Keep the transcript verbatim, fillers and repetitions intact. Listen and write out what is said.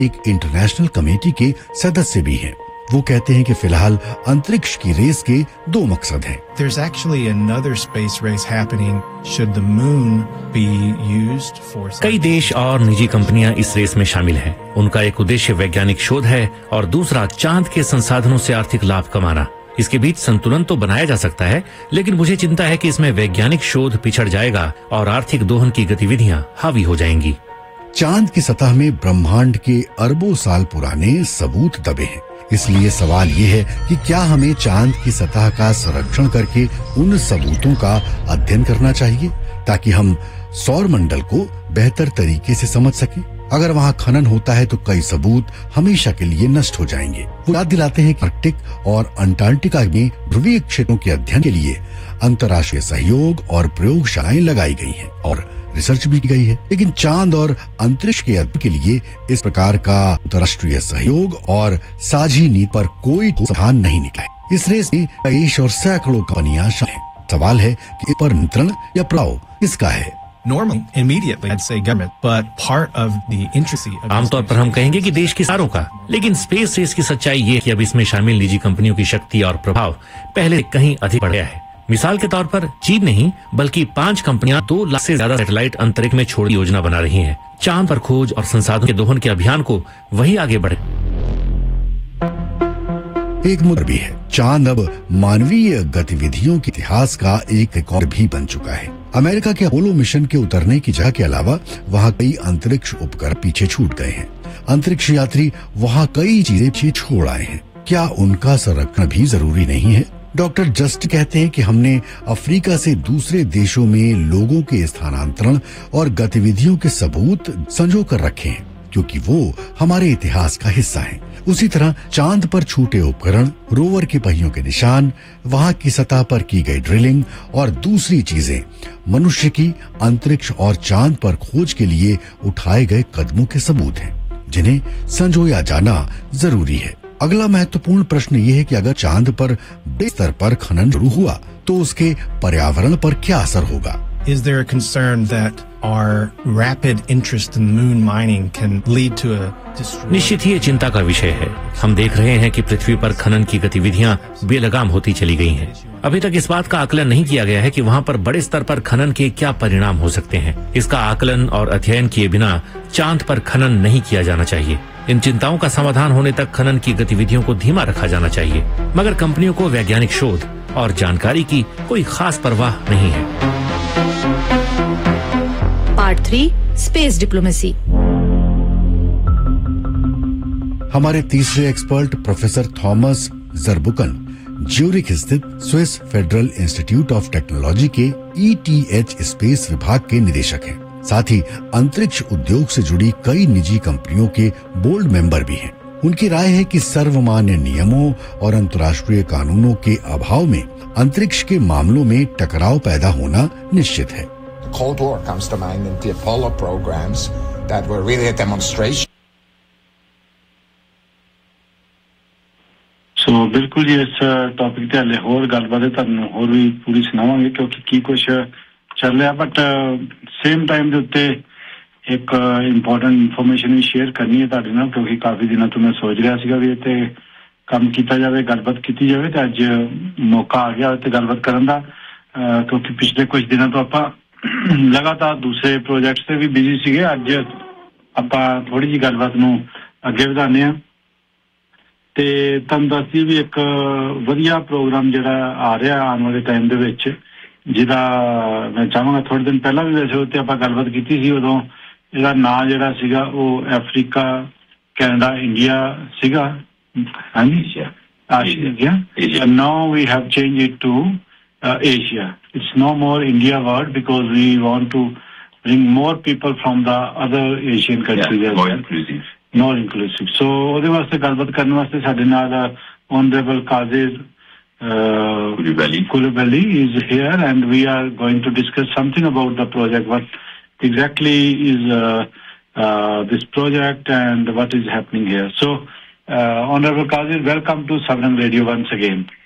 एक international committee के सदस्य भी हैं। वो कहते हैं कि फिलहाल अंतरिक्ष की रेस के दो मकसद हैं। There's actually another space race happening should the moon be used for कई देश और निजी कंपनियां इस रेस में शामिल हैं। उनका एक उद्देश्य वैज्ञानिक शोध है और दूसरा चांद के संसाधनों से आर्थिक लाभ कमाना। इसके बीच संतुलन तो बनाया जा सकता है, लेकिन मुझे चिंता है कि इसमें वैज्ञानिक शोध पिछड़ जाएगा और आर्थिक दोहन की गतिविधियां हावी हो जाएंगी। चांद की सतह में ब्रह्मांड के अरबों साल पुराने सबूत दबे हैं। इसलिए सवाल ये है कि क्या हमें चांद की सतह का संरक्षण करके उन सबूतों का अध्ययन करना चाहिए ताकि हम सौर मंडल को बेहतर तरीके से समझ सकें। अगर वहाँ खनन होता है तो कई सबूत हमेशा के लिए नष्ट हो जाएंगे। वो याद दिलाते हैं कि आर्कटिक और अंटार्कटिका में ध्रुवीय क्षेत्रों के अध्ययन के लिए अंतर्राष्ट्रीय सहयोग और प्रयोगशालाएं लगाई गई हैं और रिसर्च भी की गई है, लेकिन चांद और अंतरिक्ष के अध्ययन के लिए इस प्रकार का अंतर्राष्ट्रीय सहयोग और साझी नीति पर कोई समाधान नहीं निकला है। इस रेस में देश और सैकड़ों कंपनियां शामिल हैं। सवाल है कि इस पर नियंत्रण या प्रभाव किसका है? Normally, immediately, I'd say government, but part of the intricacy of आमतौर पर हम कहेंगे कि देश की सारों का, लेकिन स्पेस रेस की सच्चाई ये कि अब इसमें शामिल निजी कंपनियों की शक्ति और प्रभाव पहले कहीं अधिक बढ़ गया है। मिसाल के तौर पर चीन नहीं बल्कि पांच कंपनियां दो लाख से ज्यादा सैटेलाइट अंतरिक्ष में छोड़ने की योजना बना रही हैं। चांद पर खोज और संसाधनों के दोहन के अभियान को वही आगे बढ़े। एक मुद्दा भी है, चांद अब मानवीय गतिविधियों के इतिहास का एक रिकॉर्ड भी बन चुका है। अमेरिका के अपोलो मिशन के उतरने की जगह के अलावा वहाँ कई अंतरिक्ष उपग्रह पीछे छूट गए हैं। अंतरिक्ष यात्री वहाँ कई चीजें पीछे छोड़ आए हैं। क्या उनका संरक्षण भी जरूरी नहीं है? डॉक्टर जस्ट कहते हैं कि हमने अफ्रीका से दूसरे देशों में लोगों के स्थानांतरण और गतिविधियों के सबूत संजो कर रखे हैं क्योंकि वो हमारे इतिहास का हिस्सा हैं। उसी तरह चांद पर छूटे उपकरण, रोवर के पहियों के निशान, वहां की सतह पर की गई ड्रिलिंग और दूसरी चीजें मनुष्य की अंतरिक्ष और चांद पर खोज के लिए उठाए गए कदमों के सबूत हैं जिन्हें संजोया जाना जरूरी है। अगला महत्वपूर्ण प्रश्न ये है कि अगर चांद पर बड़े स्तर पर खनन शुरू हुआ तो उसके पर्यावरण पर क्या असर होगा? Is there a concern that our rapid interest in moon mining can lead to a destroy? निश्चित ही ये चिंता का विषय है। हम देख रहे हैं कि पृथ्वी पर खनन की गतिविधियां बेलगाम होती चली गई हैं। अभी तक इस बात का आकलन नहीं किया गया है कि वहां पर बड़े स्तर पर खनन के क्या परिणाम हो सकते हैं। इसका आकलन और अध्ययन किए बिना चांद पर खनन नहीं किया जाना चाहिए। इन चिंताओं का समाधान होने तक खनन की गतिविधियों को धीमा रखा जाना चाहिए, मगर कंपनियों को वैज्ञानिक शोध और जानकारी की कोई खास परवाह नहीं है। Part three, space diplomacy. हमारे तीसरे एक्सपर्ट प्रोफेसर थॉमस जरबुकन ज्यूरिख स्थित Swiss federal institute of technology के ई टी एच स्पेस विभाग के निदेशक हैं। साथ ही अंतरिक्ष उद्योग से जुड़ी कई निजी कंपनियों के बोर्ड मेंबर भी हैं। उनकी राय है कि सर्वमान्य नियमों और अंतर्राष्ट्रीय कानूनों के अभाव में अंतरिक्ष के मामलों में टकराव पैदा होना निश्चित है। Cold War comes to mind and the Apollo programs that were really a demonstration. So बिल्कुल जी इस टॉपिक ते हले होर गलबात तुहानू होर भी पूरी सुनावांगे क्योंकि की कुछ चल रहा, बट सेम टाइम ਦੇ ਉੱਤੇ ਇੱਕ ਇੰਪੋਰਟੈਂਟ ਇਨਫੋਰਮੇਸ਼ਨ ਵੀ ਸ਼ੇਅਰ ਕਰਨੀ ਹੈ ਤੁਹਾਡੇ ਨਾਲ ਕਿਉਂਕਿ ਕਾਫੀ ਦਿਨਾਂ ਤੋਂ ਮੈਂ ਸੋਚ ਰਿਹਾ ਸੀਗਾ ਵੀ ਇੱਥੇ ਕੰਮ ਕੀਤਾ ਜਾਵੇ, ਗੱਲਬਾਤ ਕੀਤੀ ਜਾਵੇ ਤੇ ਅੱਜ ਮੌਕਾ ਆ ਗਿਆ ਤੇ ਗੱਲਬਾਤ ਕਰਨ ਦਾ ਕਿਉਂਕਿ ਪਿਛਲੇ ਕੁਝ ਦਿਨਾਂ ਤੋਂ ਆਪਾਂ ਲਗਾਤਾਰ ਦੂਸਰੇ ਪ੍ਰੋਜੈਕਟਸ ਤੇ ਵੀ ਬਿਜ਼ੀ ਸੀਗੇ। ਅੱਜ ਆਪਾਂ ਥੋੜੀ ਜਿਹੀ ਗੱਲਬਾਤ ਨੂੰ ਅੱਗੇ ਵਧਾਉਂਦੇ ਹਾਂ ਤੇ ਤੁਹਾਨੂੰ ਦੱਸਦੀ ਵੀ ਇੱਕ ਵਧੀਆ ਪ੍ਰੋਗਰਾਮ ਜਿਹੜਾ ਆ ਰਿਹਾ ਆਉਣ ਵਾਲੇ ਟਾਈਮ ਦੇ ਵਿੱਚ ਜਿਹਦਾ ਮੈਂ ਚਾਹਾਂਗਾ ਥੋੜੇ ਦਿਨ ਪਹਿਲਾਂ ਵੀ ਵੈਸੇ ਉੱਤੇ ਆਪਾਂ ਗੱਲਬਾਤ ਕੀਤੀ ਸੀ। ਉਦੋਂ ਇਹਦਾ ਨਾਂ ਜਿਹੜਾ ਸੀਗਾ ਉਹ ਅਫਰੀਕਾ, ਕੈਨੇਡਾ, ਇੰਡੀਆ ਸੀਗਾ। ਹਾਂਜੀ ਆਸੀਆ। And now we have changed it to uh, Asia. It's no more India word because we want to bring more people from the other Asian countries. Yeah, more inclusive. More inclusive. So ਉਹਦੇ ਵਾਸਤੇ ਗੱਲਬਾਤ ਕਰਨ ਵਾਸਤੇ ਸਾਡੇ ਨਾਲ Honorable Qadir Uh, Kulubali. Kulubali is here and we are going to discuss something about the project. What exactly is uh, uh, this project and what is happening here. So, uh, Honorable Qadir, welcome to Sabram Radio once again.